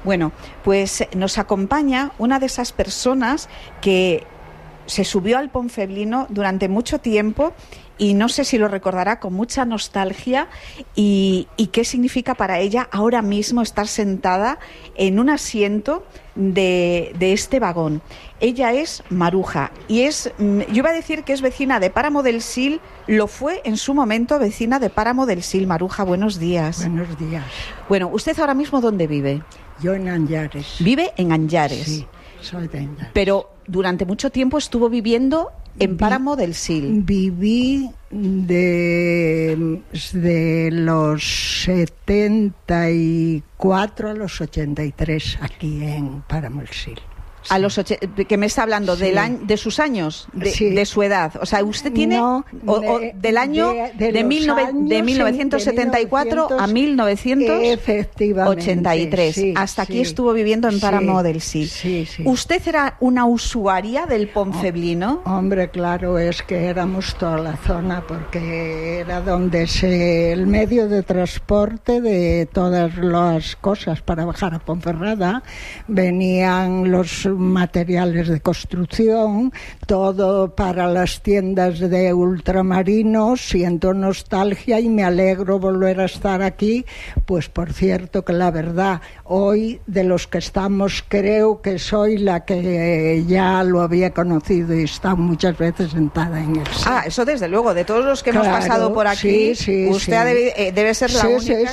Bueno, pues nos acompaña una de esas personas que se subió al Ponferlino durante mucho tiempo y no sé si lo recordará con mucha nostalgia y qué significa para ella ahora mismo estar sentada en un asiento de este vagón. Ella es Maruja y yo iba a decir que es vecina de Páramo del Sil, lo fue en su momento vecina de Páramo del Sil. Maruja, buenos días. Buenos días. Bueno, ¿usted ahora mismo dónde vive? Yo en Anllares. ¿Vive en Anllares? Sí, soy de Anllares. Pero durante mucho tiempo estuvo viviendo en Páramo del Sil. Viví de los 74 a los 83 aquí en Páramo del Sil. Sí. A los que me está hablando sí. de sus años, sí. de su edad. O sea, usted tiene del año de 1974 a 1983. Sí, hasta aquí estuvo viviendo en Páramo del Sil. Sí, sí. ¿Usted era una usuaria del Ponferlino? Hombre, claro, es que éramos toda la zona porque era donde el medio de transporte de todas las cosas para bajar a Ponferrada. Venían los materiales de construcción, todo para las tiendas de ultramarinos. Siento nostalgia y me alegro volver a estar aquí, pues por cierto que la verdad, hoy de los que estamos creo que soy la que ya lo había conocido y he estado muchas veces sentada en él. Ah, eso desde luego, de todos los que hemos pasado por aquí, usted debe ser la única.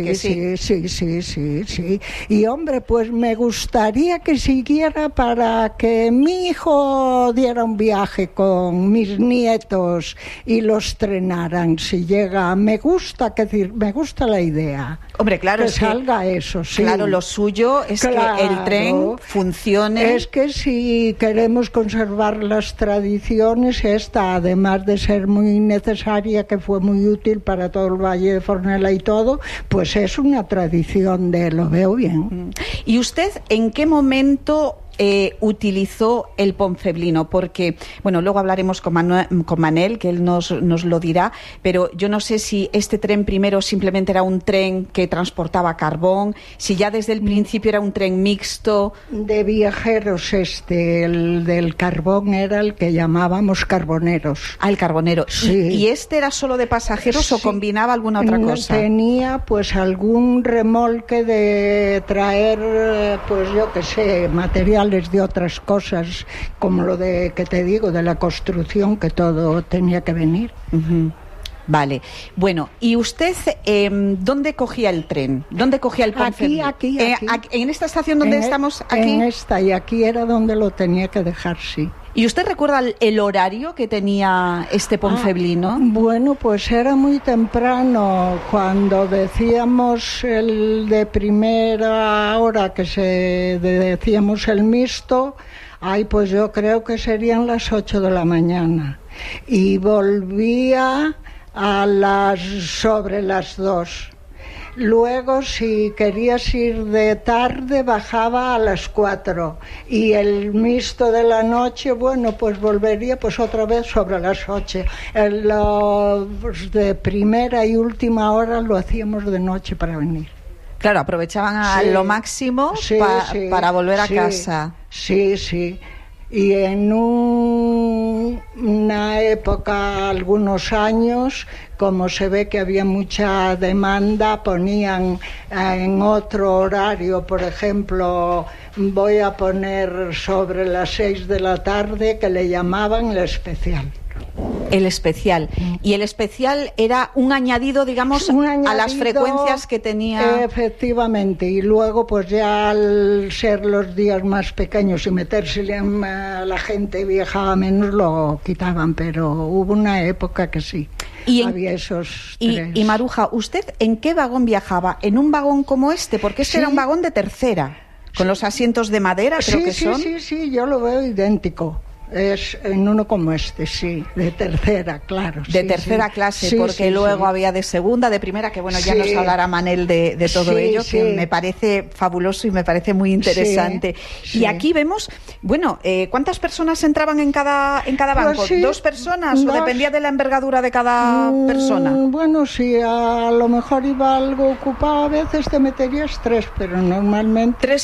Sí. Y hombre, pues me gustaría que siguiera para que mi hijo diera un viaje con mis nietos y los trenaran. Si llega, me gusta la idea. Hombre, claro, que salga eso, sí. Claro, lo suyo es que el tren funcione. Es que si queremos conservar las tradiciones, esta, además de ser muy necesaria, que fue muy útil para todo el Valle de Fornelá y todo, pues es una tradición lo veo bien. ¿Y usted en qué momento utilizó el Ponferlino? Porque, bueno, luego hablaremos con Manel, que él nos lo dirá, pero yo no sé si este tren primero simplemente era un tren que transportaba carbón, si ya desde el principio era un tren mixto. De viajeros el del carbón era el que llamábamos carboneros. Ah, el carbonero. Sí. ¿Y este era solo de pasajeros o combinaba alguna otra cosa? Tenía pues algún remolque de traer, pues yo qué sé, material de otras cosas, como lo que te digo, de la construcción, que todo tenía que venir. Uh-huh. Vale. Bueno, ¿y usted dónde cogía el tren? ¿Dónde cogía el Ponferlino? Aquí. ¿En esta estación donde estamos aquí? En esta, y aquí era donde lo tenía que dejar, sí. ¿Y usted recuerda el horario que tenía este Ponferlino? Bueno, pues era muy temprano, cuando decíamos el de primera hora, que decíamos el mixto, pues yo creo que serían las 8 de la mañana. Y volvía sobre las 2. Luego, si querías ir de tarde, bajaba a las 4. Y el mixto de la noche, bueno, pues volvería pues otra vez sobre las 8. De primera y última hora lo hacíamos de noche para venir. Claro, aprovechaban a lo máximo para volver a casa. Sí. Y en una época, algunos años, como se ve que había mucha demanda, ponían en otro horario, por ejemplo, voy a poner sobre las 6 de la tarde, que le llamaban el especial. El especial. Y el especial era un añadido, digamos, a las frecuencias que tenía. Efectivamente. Y luego, pues ya al ser los días más pequeños y meterse la gente viajaba menos, lo quitaban. Pero hubo una época que sí. Había esos tres. Y Maruja, ¿usted en qué vagón viajaba? ¿En un vagón como este? Porque este era un vagón de tercera, con los asientos de madera, creo que son. Sí, yo lo veo idéntico. Es en uno como este, sí, de tercera, claro. De tercera clase, porque luego había de segunda, de primera, que bueno, ya nos hablará Manel de todo ello, que me parece fabuloso y me parece muy interesante. Y aquí vemos, bueno, ¿cuántas personas entraban en cada banco? ¿2 personas o dependía de la envergadura de cada persona? Bueno, si a lo mejor iba algo ocupado, a veces te meterías 3, pero normalmente... 3